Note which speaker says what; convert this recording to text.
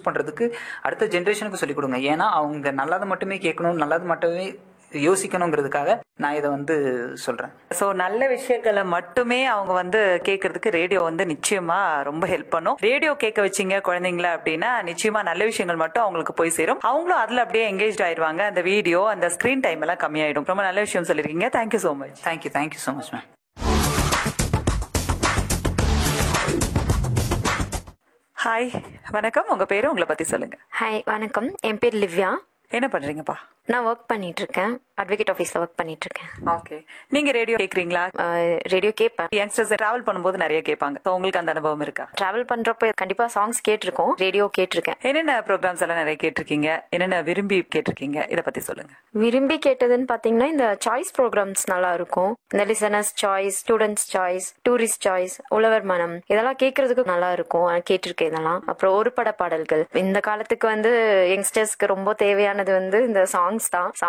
Speaker 1: Use பண்ணுறதுக்கு அடுத்த ஜென்ரேஷனுக்கு சொல்லிக் கொடுங்க. ஏன்னா அவங்க நல்லது மட்டுமே கேட்கணும், நல்லது மட்டுமே யோசிக்கணுங்கிறதுக்காக நான் இதை சொல்கிறேன்.
Speaker 2: ஸோ நல்ல விஷயங்களை மட்டுமே அவங்க கேட்கறதுக்கு ரேடியோ நிச்சயமா ரொம்ப ஹெல்ப் பண்ணும். ரேடியோ கேட்க வச்சிங்க குழந்தைங்கள அப்படின்னா நிச்சயமா நல்ல விஷயங்கள் மட்டும் அவங்களுக்கு போய் சேரும். அவங்களும் அதுல அப்படியே எங்கேஜ் ஆயிடுவாங்க. அந்த வீடியோ, அந்த ஸ்கிரீன் டைம் எல்லாம் கம்மியாயிடும். ரொம்ப நல்ல விஷயம் சொல்லிருக்கீங்க. Thank you so much.
Speaker 1: Thank you so much ma'am.
Speaker 2: Hi, வணக்கம். உங்க பேரு, உங்களை பத்தி சொல்லுங்க.
Speaker 3: ஹாய், வணக்கம். என் பேர் லிவ்யா.
Speaker 2: என்ன பண்றீங்கப்பா?
Speaker 3: நான் ஒர்க் பண்ணிட்டு இருக்கேன். அட்வொகேட் ஆஃபீஸ்ல ஒர்க் பண்ணிட்டு இருக்கேன்.
Speaker 2: ஓகே. நீங்க ரேடியோ கேக்குறீங்களா?
Speaker 3: ரேடியோ கேட்பேன்.
Speaker 2: யங்ஸ்டர்ஸ் டிராவல் பண்ணும்போது நிறைய கேட்பாங்க. So, உங்களுக்கு அந்த அனுபவம் இருக்கா?
Speaker 3: டிராவல் பண்றப்ப கண்டிப்பா சாங்ஸ் கேட்டிருக்கோம், ரேடியோ கேட்டிருக்கேன்.
Speaker 2: என்னென்ன ப்ரோக்ராம்ஸ் எல்லாம் நிறைய கேட்டிருக்கீங்க? என்னென்ன விரும்பி கேட்டிருக்கீங்க? இதை பத்தி சொல்லுங்க.
Speaker 3: விரும்பி கேட்டதுன்னு பாத்தீங்கன்னா இந்த சாய்ஸ் ப்ரோக்ராம்ஸ் நல்லா இருக்கும். இந்த listeners choice, students choice, tourist choice, உழவர் மனம், இதெல்லாம் கேட்கறதுக்கு நல்லா இருக்கும். கேட்டிருக்கேன் இதெல்லாம். அப்புறம் ஒரு பட பாடல்கள். இந்த காலத்துக்கு யங்ஸ்டர்ஸ்க்கு ரொம்ப தேவையானது இந்த சாங்ஸ் தான்.